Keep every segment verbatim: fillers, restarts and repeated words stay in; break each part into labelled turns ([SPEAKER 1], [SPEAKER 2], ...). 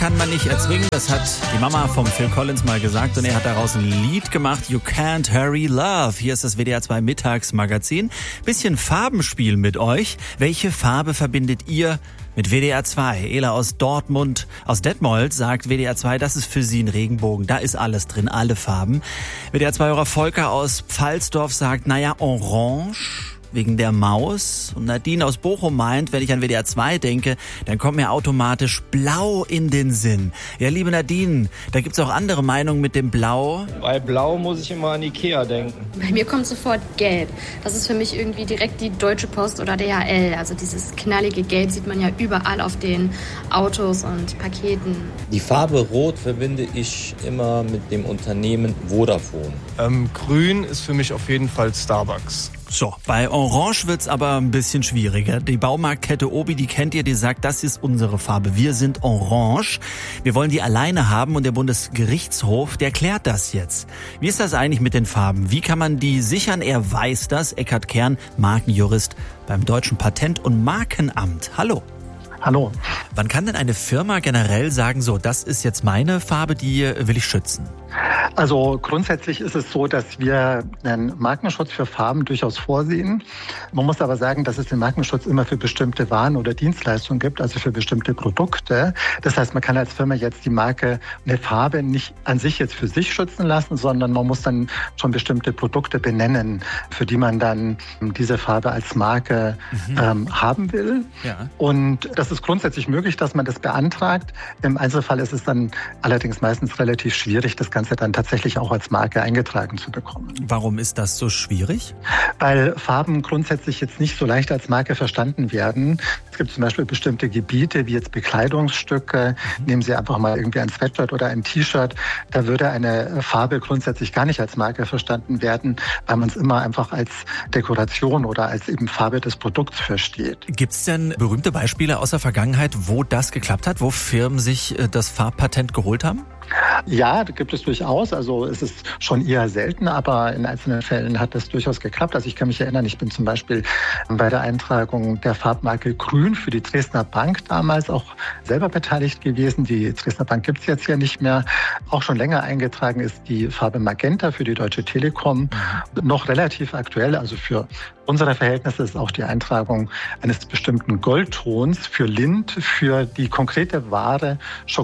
[SPEAKER 1] Kann man nicht erzwingen, das hat die Mama vom Phil Collins mal gesagt und er hat daraus ein Lied gemacht, You Can't Hurry Love. Hier ist das W D R zwei Mittagsmagazin. Bisschen Farbenspiel mit euch. Welche Farbe verbindet ihr mit W D R zwei? Ela aus Dortmund, aus Detmold sagt W D R zwei, das ist für sie ein Regenbogen. Da ist alles drin, alle Farben. W D R zwei-Hörer Volker aus Pfalzdorf sagt, naja, orange wegen der Maus. Und Nadine aus Bochum meint, wenn ich an W D R zwei denke, dann kommt mir automatisch Blau in den Sinn. Ja, liebe Nadine, da gibt's auch andere Meinungen mit dem Blau.
[SPEAKER 2] Bei Blau muss ich immer an Ikea denken.
[SPEAKER 3] Bei mir kommt sofort Gelb. Das ist für mich irgendwie direkt die Deutsche Post oder D H L. Also dieses knallige Gelb sieht man ja überall auf den Autos und Paketen.
[SPEAKER 4] Die Farbe Rot verbinde ich immer mit dem Unternehmen Vodafone.
[SPEAKER 2] Ähm, Grün ist für mich auf jeden Fall Starbucks.
[SPEAKER 1] So, bei Orange wird's aber ein bisschen schwieriger. Die Baumarktkette Obi, die kennt ihr, die sagt, das ist unsere Farbe. Wir sind orange. Wir wollen die alleine haben und der Bundesgerichtshof, der klärt das jetzt. Wie ist das eigentlich mit den Farben? Wie kann man die sichern? Er weiß das. Eckhard Kern, Markenjurist beim Deutschen Patent- und Markenamt. Hallo.
[SPEAKER 5] Hallo.
[SPEAKER 1] Wann kann denn eine Firma generell sagen, so, das ist jetzt meine Farbe, die will ich schützen?
[SPEAKER 5] Also grundsätzlich ist es so, dass wir einen Markenschutz für Farben durchaus vorsehen. Man muss aber sagen, dass es den Markenschutz immer für bestimmte Waren oder Dienstleistungen gibt, also für bestimmte Produkte. Das heißt, man kann als Firma jetzt die Marke, eine Farbe nicht an sich jetzt für sich schützen lassen, sondern man muss dann schon bestimmte Produkte benennen, für die man dann diese Farbe als Marke mhm. ähm, haben will. Ja. Und das ist grundsätzlich möglich, dass man das beantragt. Im Einzelfall ist es dann allerdings meistens relativ schwierig, das Ganze dann tatsächlich auch als Marke eingetragen zu bekommen.
[SPEAKER 1] Warum ist das so schwierig?
[SPEAKER 5] Weil Farben grundsätzlich jetzt nicht so leicht als Marke verstanden werden. Es gibt zum Beispiel bestimmte Gebiete, wie jetzt Bekleidungsstücke. Mhm. Nehmen Sie einfach mal irgendwie ein Sweatshirt oder ein T-Shirt. Da würde eine Farbe grundsätzlich gar nicht als Marke verstanden werden, weil man es immer einfach als Dekoration oder als eben Farbe des Produkts versteht.
[SPEAKER 1] Gibt es denn berühmte Beispiele aus der Vergangenheit, wo das geklappt hat, wo Firmen sich das Farbpatent geholt haben?
[SPEAKER 5] Ja, da gibt es durchaus. Also es ist schon eher selten, aber in einzelnen Fällen hat das durchaus geklappt. Also ich kann mich erinnern, ich bin zum Beispiel bei der Eintragung der Farbmarke Grün für die Dresdner Bank damals auch selber beteiligt gewesen. Die Dresdner Bank gibt es jetzt ja nicht mehr. Auch schon länger eingetragen ist die Farbe Magenta für die Deutsche Telekom. Noch relativ aktuell, also für unsere Verhältnisse ist auch die Eintragung eines bestimmten Goldtons für Lind, für die konkrete Ware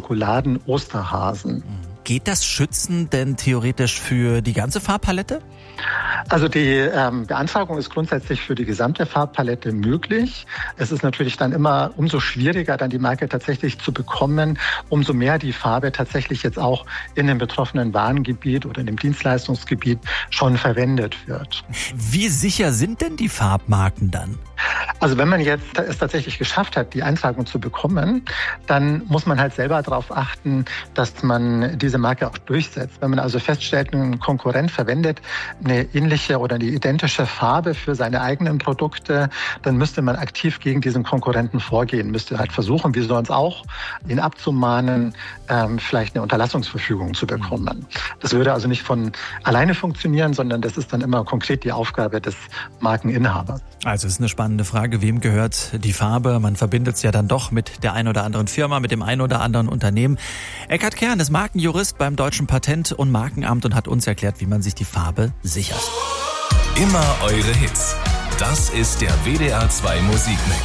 [SPEAKER 5] Schokoladen-Osterhasen.
[SPEAKER 1] Geht das Schützen denn theoretisch für die ganze Farbpalette?
[SPEAKER 5] Also die ähm, Beantragung ist grundsätzlich für die gesamte Farbpalette möglich. Es ist natürlich dann immer umso schwieriger, dann die Marke tatsächlich zu bekommen, umso mehr die Farbe tatsächlich jetzt auch in dem betroffenen Warengebiet oder in dem Dienstleistungsgebiet schon verwendet wird.
[SPEAKER 1] Wie sicher sind denn die Farbmarken dann?
[SPEAKER 5] Also wenn man jetzt es tatsächlich geschafft hat, die Eintragung zu bekommen, dann muss man halt selber darauf achten, dass man diese Marke auch durchsetzt. Wenn man also feststellt, ein Konkurrent verwendet eine ähnliche oder eine identische Farbe für seine eigenen Produkte, dann müsste man aktiv gegen diesen Konkurrenten vorgehen, müsste halt versuchen, wie sonst auch, ihn abzumahnen, ähm, vielleicht eine Unterlassungsverfügung zu bekommen. Das würde also nicht von alleine funktionieren, sondern das ist dann immer konkret die Aufgabe des Markeninhabers.
[SPEAKER 1] Also es ist eine spannende Frage, wem gehört die Farbe? Man verbindet es ja dann doch mit der ein oder anderen Firma, mit dem ein oder anderen Unternehmen. Eckhard Kern ist Markenjurist beim Deutschen Patent- und Markenamt und hat uns erklärt, wie man sich die Farbe sichert.
[SPEAKER 6] Immer eure Hits. Das ist der W D R zwei Musikmix.